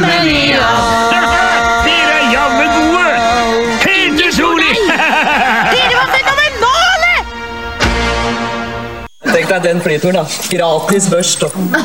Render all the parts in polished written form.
men ja. Dere er jammen gode! Helt utrolig! Dere var fenomenale! Tenk deg den flyturen da. Gratis børst.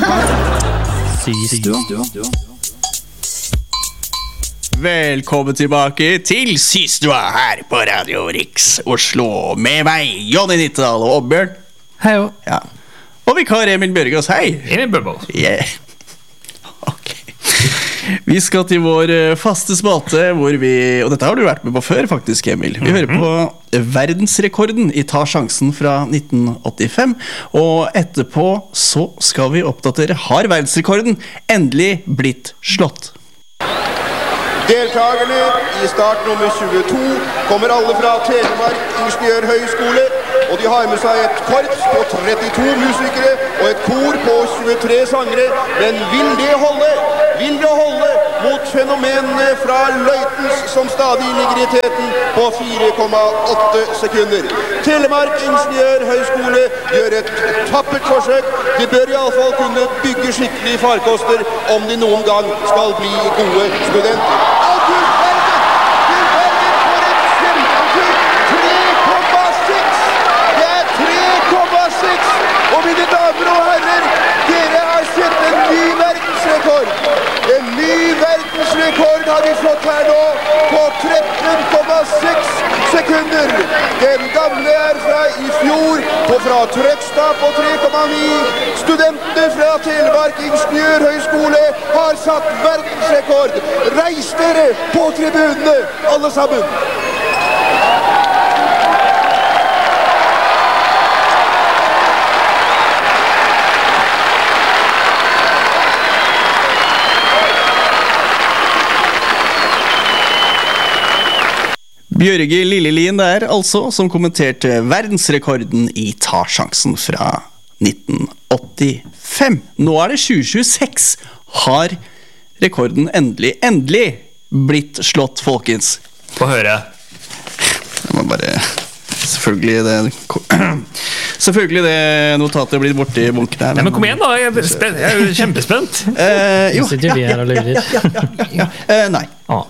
Velkommen tilbake til Systua her på Radio Riks Oslo. Med meg, Jonny Nittedal og Oddbjørn. Hei jo. Ja. Og vikar Emil Bjørgaas, hei. Emil Bøbbel. Yeah. Ok. Vi skal til vår faste spalte hvor vi, og dette har du vært med på før faktisk, Emil. Vi hører på verdensrekorden i Ta sjansen fra 1985. Og etterpå så skal vi oppdatere, har verdensrekorden endelig blitt slått? Deltagerne i start nummer 22 kommer alle fra Telemark Ingeniørhøgskole, og de har med seg et korps på 32 musikere og et kor på 23 sangere. Men vil det holde? Vil det holde mot fenomenene fra Løitens som stadig ligger i teten på 4,8 sekunder? Telemark Ingeniørhøgskole gjør et tappert forsøk. De bør i alle fall kunne bygge skikkelige farkoster om de noen gang skal bli gode studenter. Og mine damer og herrer, dere har sett en ny verdensrekord. En ny verdensrekord har vi fått her nå på 13,6 sekunder. Den gamle er fra i fjor, fra Trøgstad på 3,9. Studentene fra Telemark Ingeniørhøgskole har satt verdensrekord. Reis dere på tribunene, alle sammen. Bjørge Lillelien der, altså, som kommenterte verdensrekorden i Ta sjansen fra 1985. Nå er det 2026. Har rekorden endelig blitt slått, folkens? Få høre. Jeg må bare... Selvfølgelig det notatet blir borte i bunken her. Nei, men kom igjen da, jeg er jo kjempespent. Nå sitter vi her og lurer. Nei.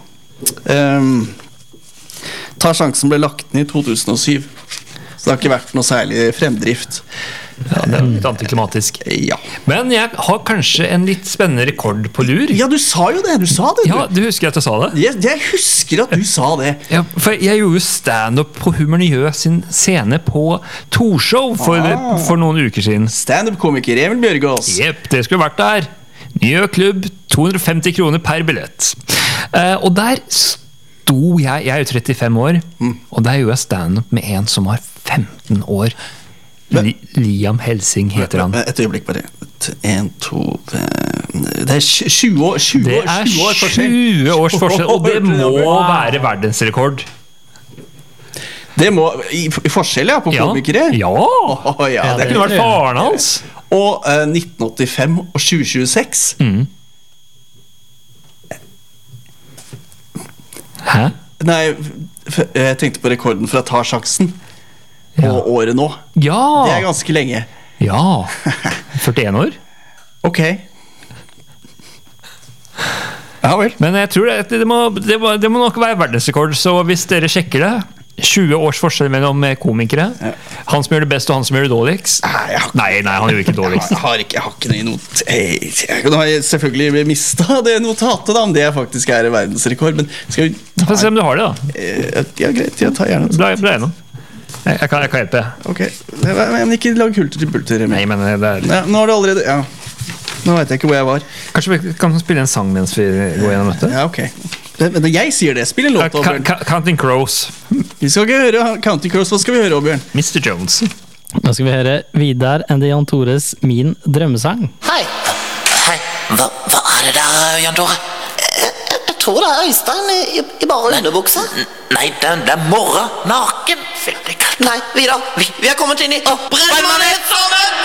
Ta sjansen ble lagt ned i 2007. Så det har ikke vært noe særlig fremdrift. Ja, det er litt antiklimatisk. Ja. Men jeg har kanskje en litt spennende rekord på lur. Ja, du sa jo det, du sa det. Ja, du husker at jeg sa det? Jeg husker at du sa det. Ja, for jeg gjorde jo stand-up på Humor Njø sin scene på Torshow for noen uker siden. Stand-up-komiker Emil Bjørgaas. Jepp, det skulle vært der. Njø klubb, 250 kroner per billett. Og der jeg er jo 35 år, og der gjør jeg stand-up med en som var 15 år. Liam Helsing heter han. Et øyeblikk bare. 1, 2... Det er 20 år forskjell. Det er 20 års forskjell, og det må være verdensrekord. Det må... I forskjell, ja, på komikere? Ja. Ja, det kunne vært faren hans. Og 1985 og 2026. Hæ? Nei, jeg tenkte på rekorden fra Ta sjansen på året nå. Ja. Det er ganske lenge. Ja. 41 år. Ok. Ja vel. Men jeg tror det må nok være verdensrekord, så hvis dere sjekker det, 20 års forskjell mellom komikere. Han som gjør det best og han som gjør det dårligst. Nei, han gjør ikke dårligst. Jeg har ikke noe nå har jeg selvfølgelig mistet det notatet da, om det faktisk er verdensrekord, men skal vi Få se om du har det da. Ja, greit, jeg tar gjerne Bra gjennom. Jeg kan hjelpe. Ok, men ikke lag kulter til bulter. Nei, men det er... Ja, nå har du allerede, ja. Nå vet jeg ikke hvor jeg var. Kanskje vi kan spille en sang mens vi går gjennom dette? Ja, ok. Men jeg sier det, spill en låt, Oddbjørn. Counting Crows. Vi skal ikke høre Counting Crows, hva skal vi høre, Oddbjørn? Mr. Jones. Nå skal vi høre Vidar and Jan Tores Min drømmesang. Hei, hva er det der, Jan Tore? Jeg tror det er Øystein i bare underbuksa. Nei, det er Morra, naken. Nei, Vidar, vi har kommet inn i Brennmanet sammen!